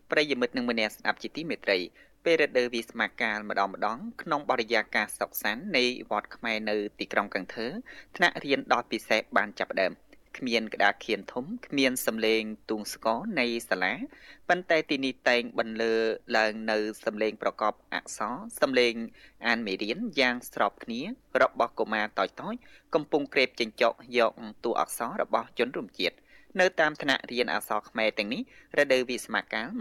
ប្រិយមិត្តនិងមនស្សស្ដាប់ជាទីមេត្រីពេលរដូវវាស្មកាលម្ដងក្នុងបរិយាកាសសុខសាន្តនៃវត្តខ្មែរនៅទីក្រុងកន្ទើថ្នាក់រៀនដ៏ពិសេសបានចាប់ផ្ដើមគ្មានក្តារខៀនធំគ្មានសំឡេងទូងស្គរនៃសាលាប៉ុន្តែទីនេះតែងបន្លឺឡើងនៅសំឡេងប្រកបអក្សរសំឡេងអានមេរៀនយ៉ាងស្របគ្នារបស់កុមារតូចៗកំពុងក្រេបចិញ្ចក់យកតួអក្សររបស់ជនរួមជាតិនៅតាមថ្នាក់រៀនអក្សរខ្មែរទាំងនេះរដូវវិស្មកាល